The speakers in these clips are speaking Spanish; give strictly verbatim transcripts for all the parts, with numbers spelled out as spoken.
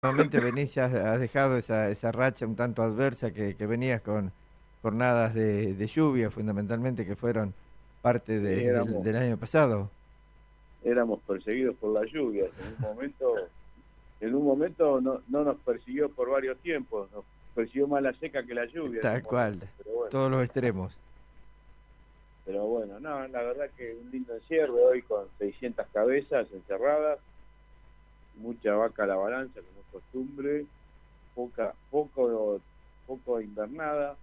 Nuevamente venís, ya has dejado esa, esa racha un tanto adversa que, que venías con jornadas de, de lluvia, fundamentalmente, que fueron parte Sí, de- del, éramos, del año pasado. éramos perseguidos por las lluvias. En un momento, en un momento no, no nos persiguió por varios tiempos, nos persiguió más la seca que la lluvia en un Tal cual, momento, pero bueno, todos los extremos. pero bueno, no, la verdad que un lindo encierro hoy con seiscientas cabezas encerradas, mucha vaca a la balanza como es costumbre, poca, poco, poco invernada,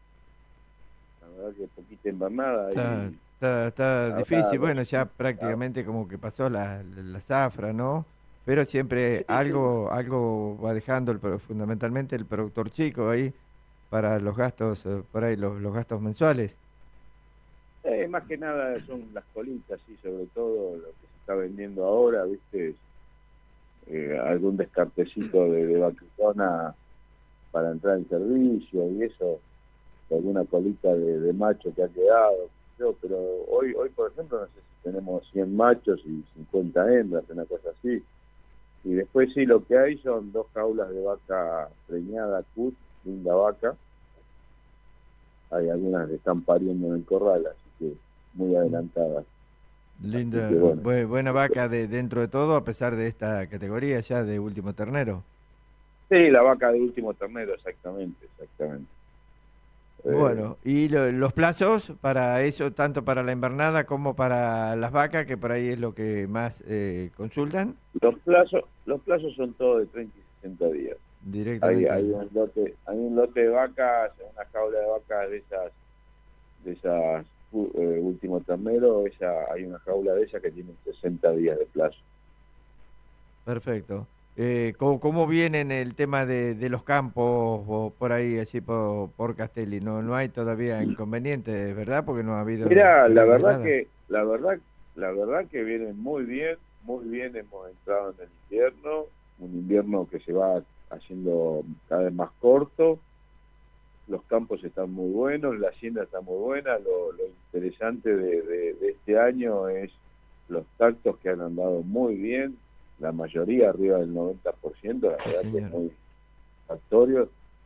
la verdad que poquita invernada Está, y está, está ahora difícil, los bueno, ya ah, prácticamente como que pasó la, la, la zafra, ¿no? Pero siempre sí, sí, algo, algo va dejando el, pro- fundamentalmente el productor chico ahí para los gastos, eh, por ahí los, los gastos mensuales. Eh, más que nada son las colitas, sí, sobre todo lo que se está vendiendo ahora, ¿viste? Eh, algún descartecito de, de vacuna para entrar en servicio y eso, alguna colita de, de macho que ha quedado, yo, pero hoy, hoy por ejemplo, no sé si tenemos cien machos y cincuenta hembras, una cosa así. Y después sí, lo que hay son dos jaulas de vaca preñada, cut, linda vaca. Hay algunas que están pariendo en el corral, así que muy adelantadas. Así Linda, que bueno. bue- buena vaca de, dentro de todo, a pesar de esta categoría ya de último ternero. Sí, la vaca de último ternero, exactamente, exactamente. Eh, Bueno, y lo- los plazos para eso, tanto para la invernada como para las vacas, que por ahí es lo que más eh, consultan, los plazos, los plazos son todos de treinta y sesenta días. Hay, directamente. hay el- un lote, hay un lote de vacas, una jaula de vacas de esas, de esas u- eh, último ternero, esa, hay una jaula de esas que tiene sesenta días de plazo. Perfecto. Eh, ¿cómo, cómo viene en el tema de, de los campos o por ahí, así por, por Castelli? No, no hay todavía inconvenientes, ¿verdad? Porque no ha habido Mira, la grandes verdad heladas. que, la verdad, la verdad que viene muy bien, muy bien hemos entrado en el invierno, un invierno que se va haciendo cada vez más corto, los campos están muy buenos, la hacienda está muy buena, lo, lo interesante de, de, de este año es los tactos que han andado muy bien, la mayoría arriba del noventa por ciento, la Sí, verdad que es señor. muy satisfactorio.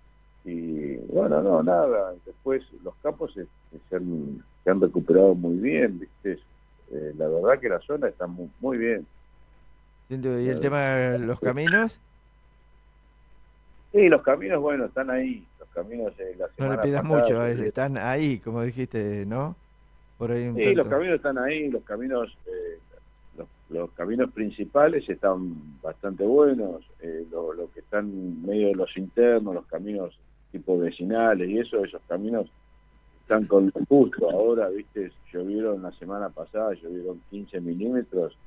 Y bueno, no, nada, después los campos se, se han, se han recuperado muy bien, ¿viste? Eh, la verdad que la zona está muy, muy bien. Sin duda. ¿Y el Eh, tema de los caminos? Sí, los caminos, bueno, están ahí. Los caminos, eh, la No le semana pidas pasada mucho, eh, llovieron. están ahí, como dijiste, ¿no? Por ahí un Sí, los tanto. caminos están ahí, los caminos, eh, los, los caminos principales están bastante buenos, eh, lo, lo que están medio de los internos, los caminos tipo vecinales y eso, esos caminos están con lo justo. Ahora, viste, llovieron la semana pasada, llovieron quince milímetros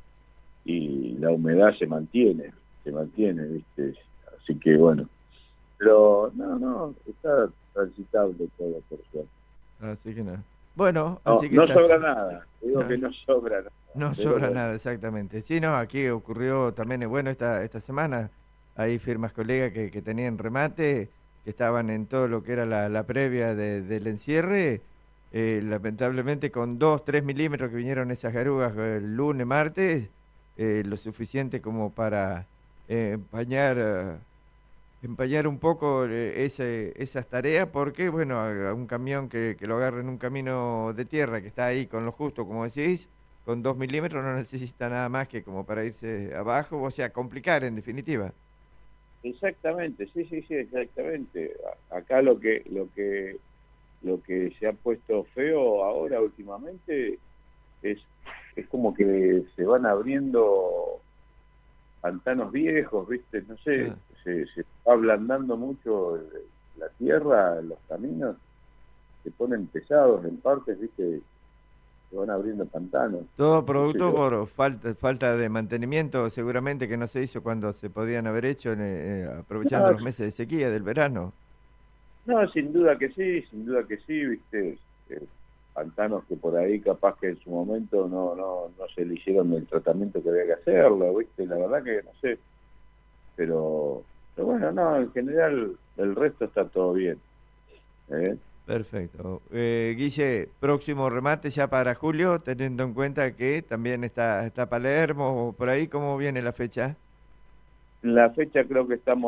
y la humedad se mantiene, se mantiene, viste. Así que bueno, pero no, no, está transitable todo por suerte. Así que no. Bueno, No, así que no estás. sobra nada, digo que no sobra nada, No pero sobra bueno. nada, exactamente. Sí, no, aquí ocurrió también, eh, bueno, esta, esta semana hay firmas colegas que, que tenían remate, que estaban en todo lo que era la, la previa de- del encierre. Eh, lamentablemente con dos, tres milímetros que vinieron esas garugas eh, el lunes, martes, eh, lo suficiente como para eh, empañar, eh, empañar un poco eh, ese, esas tareas, porque, bueno, a, a un camión que, que lo agarre en un camino de tierra que está ahí con lo justo, como decís, con dos milímetros no necesita nada más que como para irse abajo, o sea, complicar en definitiva. Exactamente, sí, sí, sí, exactamente. A- Acá lo que, lo que, lo que se ha puesto feo ahora últimamente es, es como que se van abriendo pantanos viejos, ¿viste? No sé, Ya. se, se va ablandando mucho el- la tierra, los caminos, se ponen pesados en partes, ¿viste? Se van abriendo pantanos, Todo qué sé producto yo. por falta, falta de mantenimiento, seguramente que no se hizo cuando se podían haber hecho, en, eh, eh, aprovechando No, los meses de sequía del verano. no, sin duda que sí, sin duda que sí, ¿viste? Eh, pantanos que por ahí capaz que en su momento no, no, no se le hicieron el tratamiento que había que hacerlo, ¿viste? La verdad que no sé, pero, pero bueno, no, en general el resto está todo bien, ¿eh? Perfecto. Eh, Guille, próximo remate ya para julio, teniendo en cuenta que también está, está Palermo, por ahí, ¿cómo viene la fecha? la fecha creo que estamos